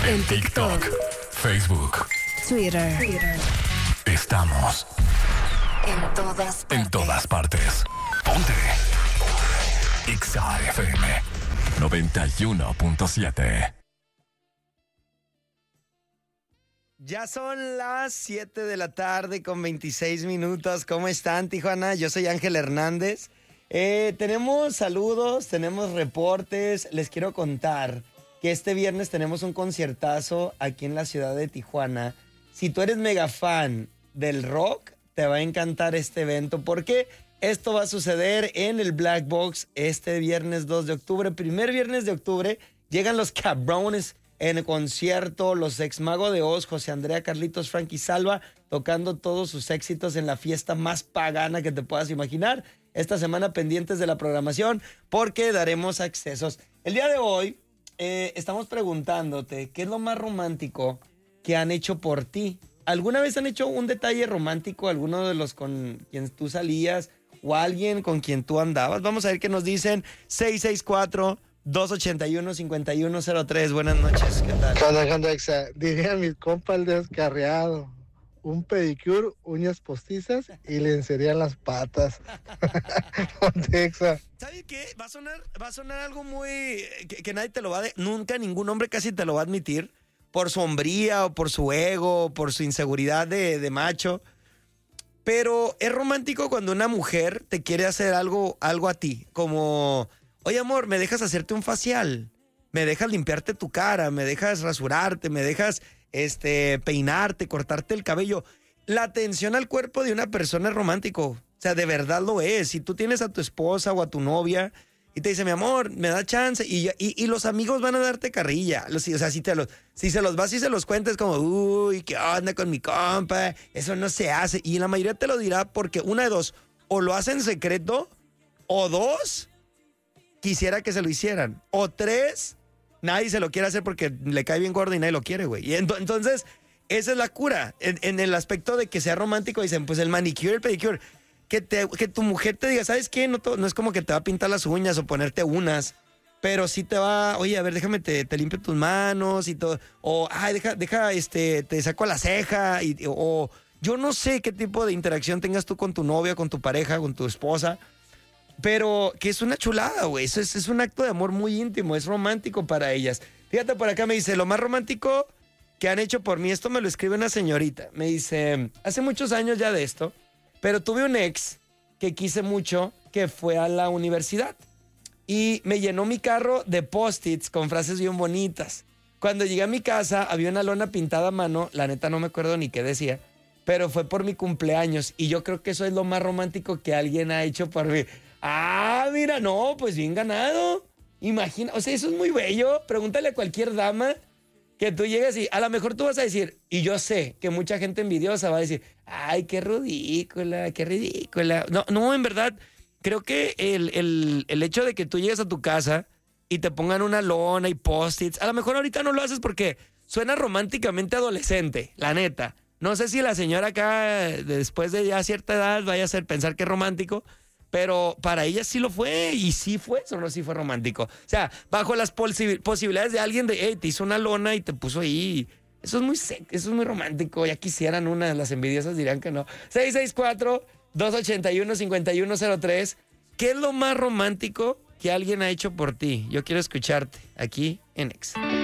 En TikTok, Facebook, Twitter. Estamos en todas partes. Ponte Exa FM 91.7. Ya son las 7 de la tarde con 26 minutos. ¿Cómo están, Tijuana? Yo soy Ángel Hernández. Tenemos saludos, tenemos reportes. Les quiero contar que este viernes tenemos un conciertazo aquí en la ciudad de Tijuana. Si tú eres mega fan del rock, te va a encantar este evento porque esto va a suceder en el Black Box este viernes 2 de octubre. Primer viernes de octubre llegan los Cabrones en el concierto, los ex Mago de Oz, José Andrea, Carlitos, Frankie Salva, tocando todos sus éxitos en la fiesta más pagana que te puedas imaginar. Esta semana pendientes de la programación porque daremos accesos. El día de hoy estamos preguntándote qué es lo más romántico que han hecho por ti. ¿Alguna vez han hecho un detalle romántico, alguno de los con quien tú salías o alguien con quien tú andabas? Vamos a ver qué nos dicen. 664-281-5103. Buenas noches, ¿qué tal? ¿Qué onda, Exa? Diría mi compa el descarriado. Un pedicure, uñas postizas y lencería en las patas. Ponte, Exa. ¿Sabes qué? Va a sonar algo muy... que nadie te lo va a... Nunca ningún hombre casi te lo va a admitir. Por su hombría o por su ego, por su inseguridad de macho. Pero es romántico cuando una mujer te quiere hacer algo a ti. Como, oye amor, ¿me dejas hacerte un facial? ¿Me dejas limpiarte tu cara? ¿Me dejas rasurarte? ¿Me dejas peinarte, cortarte el cabello? La atención al cuerpo de una persona es romántico. O sea, de verdad lo es. Si tú tienes a tu esposa o a tu novia y te dice, mi amor, me da chance, y los amigos van a darte carrilla. O sea, si se los vas y se los cuentas como, uy, ¿qué onda con mi compa? Eso no se hace. Y la mayoría te lo dirá porque una de dos, o lo hace en secreto, o dos, quisiera que se lo hicieran. O tres, nadie se lo quiere hacer porque le cae bien gordo y nadie lo quiere, güey. Y entonces, esa es la cura. En el aspecto de que sea romántico, dicen, pues el manicure, el pedicure. Que tu mujer te diga, ¿sabes qué? No es como que te va a pintar las uñas o ponerte unas, pero sí te va, oye, a ver, déjame, te limpio tus manos y todo, o, ay, te saco la ceja, o yo no sé qué tipo de interacción tengas tú con tu novia, con tu pareja, con tu esposa, pero que es una chulada, güey, eso es un acto de amor muy íntimo, es romántico para ellas. Fíjate, por acá me dice, lo más romántico que han hecho por mí, esto me lo escribe una señorita, me dice, hace muchos años ya de esto, pero tuve un ex que quise mucho, que fue a la universidad. Y me llenó mi carro de post-its con frases bien bonitas. Cuando llegué a mi casa, había una lona pintada a mano. La neta no me acuerdo ni qué decía. Pero fue por mi cumpleaños. Y yo creo que eso es lo más romántico que alguien ha hecho por mí. Ah, mira, no, pues bien ganado. Imagina, o sea, eso es muy bello. Pregúntale a cualquier dama que tú llegas y a lo mejor tú vas a decir, y yo sé que mucha gente envidiosa va a decir, ay, qué ridícula, qué ridícula. No, en verdad, creo que el hecho de que tú llegues a tu casa y te pongan una lona y post-its, a lo mejor ahorita no lo haces porque suena románticamente adolescente, la neta. No sé si la señora acá, después de ya cierta edad, vaya a hacer pensar que es romántico, pero para ella sí lo fue, y sí fue, solo sí fue romántico. O sea, bajo las posibilidades de alguien de, hey, te hizo una lona y te puso ahí. Eso es muy eso es muy romántico. Ya quisieran una, las envidiosas dirán que no. 664-281-5103. ¿Qué es lo más romántico que alguien ha hecho por ti? Yo quiero escucharte aquí en Exa.